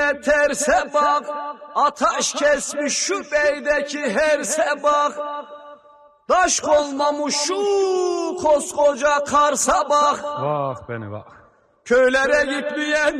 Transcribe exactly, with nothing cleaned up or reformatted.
güne terse bak, ataş kesmiş şu beydeki her sebah. Daş olmamış şu koskoca Kars'a bak. Vah beni bak. Köylere gitmeyen